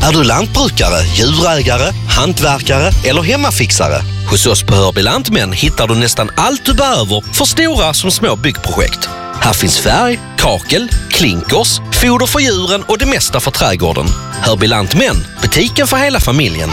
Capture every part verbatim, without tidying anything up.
Är du lantbrukare, djurägare, hantverkare eller hemmafixare? Hos oss på Hörby Lantmän hittar du nästan allt du behöver för stora som små byggprojekt. Här finns färg, kakel, klinkers, foder för djuren och det mesta för trädgården. Hörby Lantmän, butiken för hela familjen.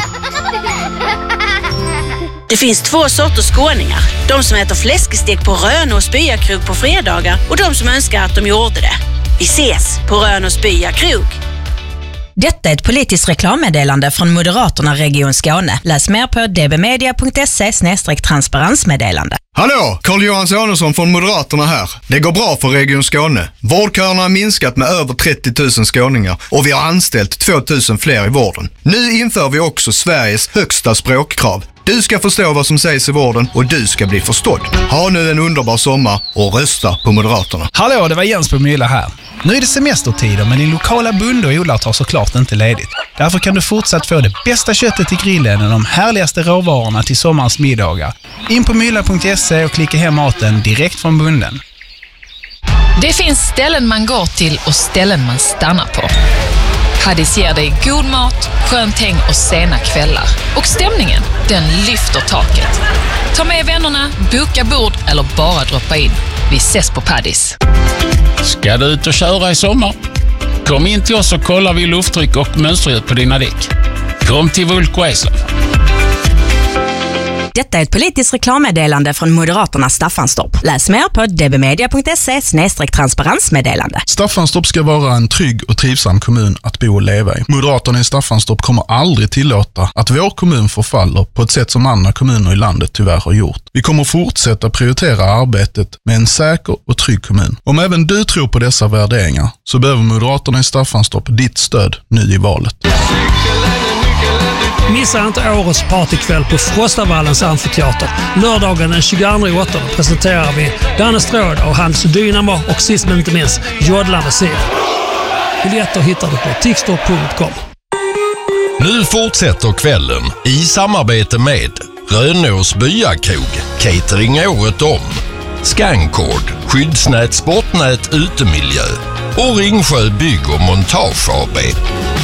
Det finns två sorters skåningar. De som äter fläskestek på Rönås byakrog på fredagar och de som önskar att de gjorde det. Vi ses på Rönås byakrog. Detta är ett politiskt reklammeddelande från Moderaterna Region Skåne. Läs mer på d b media punkt se slash transparensmeddelande. Hallå, Carl-Johan Sonesson från Moderaterna här. Det går bra för Region Skåne. Vårdköerna har minskat med över trettio tusen skåningar och vi har anställt två tusen fler i vården. Nu inför vi också Sveriges högsta språkkrav. Du ska förstå vad som sägs i vården och du ska bli förstådd. Ha nu en underbar sommar och rösta på Moderaterna. Hallå, det var Jens på Mylla här. Nu är det semestertider men din lokala bonde och odlare tar såklart inte ledigt. Därför kan du fortsatt få det bästa köttet i grillen och de härligaste råvarorna till sommarens middagar. In på mylla punkt se och klicka hem maten direkt från bonden. Det finns ställen man går till och ställen man stannar på. Paddis ger dig god mat, skönt häng och sena kvällar. Och stämningen, den lyfter taket. Ta med vännerna, boka bord eller bara droppa in. Vi ses på Paddis. Ska du ut och köra i sommar? Kom in till oss och kollar vi lufttryck och mönsterljud på dina däck. Kom till Vulko Eslöv. Detta är ett politiskt reklammeddelande från Moderaterna Staffanstorp. Läs mer på d b media punkt se slash transparensmeddelande. Staffanstorp ska vara en trygg och trivsam kommun att bo och leva i. Moderaterna i Staffanstorp kommer aldrig tillåta att vår kommun förfaller på ett sätt som andra kommuner i landet tyvärr har gjort. Vi kommer fortsätta prioritera arbetet med en säker och trygg kommun. Om även du tror på dessa värderingar så behöver Moderaterna i Staffanstorp ditt stöd nu i valet. Missa inte årets partykväll på Frostavallens amfiteater. Lördagen den tjugoandra åttonde presenterar vi Danne Stråd och hans Dynamo och sist men inte minst Jodlande ser. Biljetter hittar du på tixtor punkt com. Nu fortsätter kvällen i samarbete med Rönås byakrog, catering året om, Scankord, skyddsnät, sportnät, utemiljö och Ringsjö bygg- och montage A B.